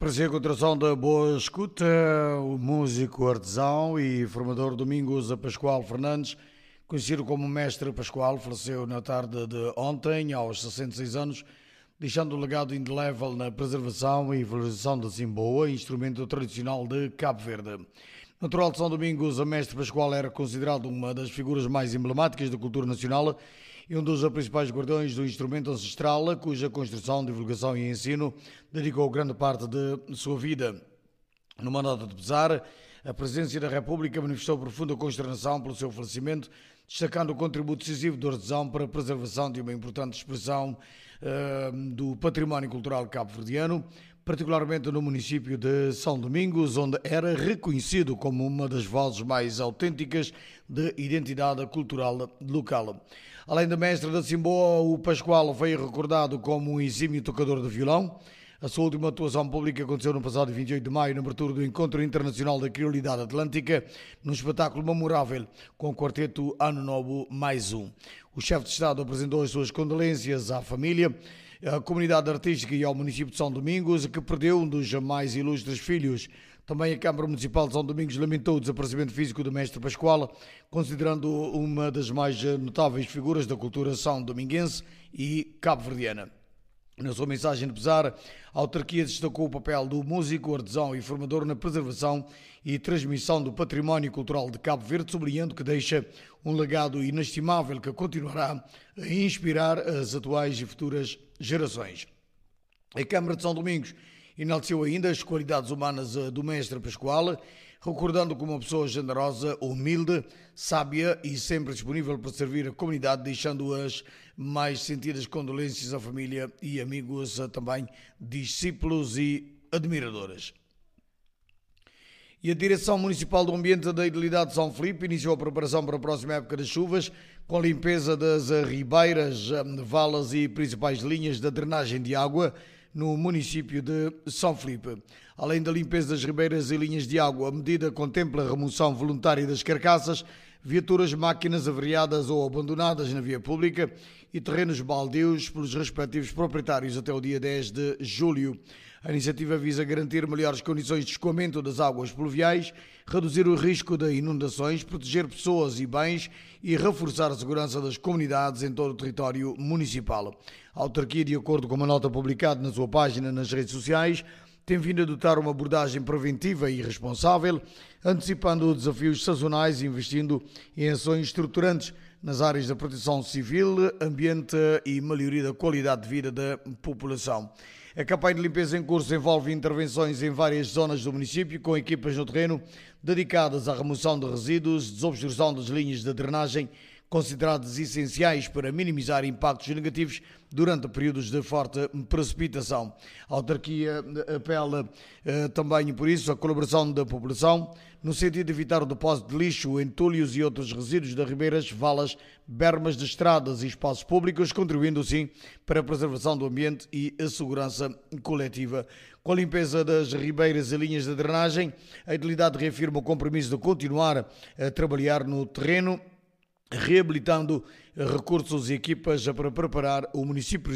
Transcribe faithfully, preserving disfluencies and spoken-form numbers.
Aprecia a continuação da boa escuta, o músico, artesão e formador Domingos Pascoal Fernandes, conhecido como Mestre Pascoal, faleceu na tarde de ontem, aos sessenta e seis anos, deixando um legado indelével na preservação e valorização da Simboa, instrumento tradicional de Cabo Verde. Natural de São Domingos, a Mestre Pascoal era considerado uma das figuras mais emblemáticas da cultura nacional e um dos principais guardiões do instrumento ancestral, cuja construção, divulgação e ensino dedicou grande parte de sua vida. Numa nota de pesar, a Presidência da República manifestou profunda consternação pelo seu falecimento, destacando o contributo decisivo do artesão para a preservação de uma importante expressão uh, do património cultural cabo-verdiano, particularmente no município de São Domingos, onde era reconhecido como uma das vozes mais autênticas de identidade cultural local. Além da mestre da Simboa, o Pascoal foi recordado como um exímio tocador de violão. A sua última atuação pública aconteceu no passado vinte e oito de maio, na abertura do Encontro Internacional da Criolidade Atlântica, num espetáculo memorável com o quarteto Ano Novo Mais Um. O chefe de Estado apresentou as suas condolências à família, à comunidade artística e ao município de São Domingos, que perdeu um dos mais ilustres filhos. Também a Câmara Municipal de São Domingos lamentou o desaparecimento físico do mestre Pascoal, considerando uma das mais notáveis figuras da cultura são-dominguense e cabo-verdiana. Na sua mensagem de pesar, a autarquia destacou o papel do músico, artesão e formador na preservação e transmissão do património cultural de Cabo Verde, sublinhando que deixa um legado inestimável que continuará a inspirar as atuais e futuras gerações. A Câmara de São Domingos enalteceu ainda as qualidades humanas do mestre Pascoal, recordando como uma pessoa generosa, humilde, sábia e sempre disponível para servir a comunidade, deixando as mais sentidas condolências à família e amigos, também discípulos e admiradores. E a Direção Municipal do Ambiente da Idilidade de São Filipe iniciou a preparação para a próxima época das chuvas, com a limpeza das ribeiras, valas e principais linhas da drenagem de água no município de São Filipe. Além da limpeza das ribeiras e linhas de água, a medida contempla a remoção voluntária das carcaças, viaturas, máquinas avariadas ou abandonadas na via pública e terrenos baldios pelos respectivos proprietários até o dia dez de julho. A iniciativa visa garantir melhores condições de escoamento das águas pluviais, reduzir o risco de inundações, proteger pessoas e bens e reforçar a segurança das comunidades em todo o território municipal. A autarquia, de acordo com uma nota publicada na sua página nas redes sociais, tem vindo a adotar uma abordagem preventiva e responsável, antecipando desafios sazonais e investindo em ações estruturantes nas áreas da proteção civil, ambiente e melhoria da qualidade de vida da população. A campanha de limpeza em curso envolve intervenções em várias zonas do município, com equipas no terreno dedicadas à remoção de resíduos, desobstrução das linhas de drenagem, considerados essenciais para minimizar impactos negativos durante períodos de forte precipitação. A autarquia apela eh, também, por isso, a colaboração da população, no sentido de evitar o depósito de lixo, entulhos e outros resíduos de ribeiras, valas, bermas de estradas e espaços públicos, contribuindo, sim, para a preservação do ambiente e a segurança coletiva. Com a limpeza das ribeiras e linhas de drenagem, a Idilidade reafirma o compromisso de continuar a trabalhar no terreno, reabilitando recursos e equipas para preparar o município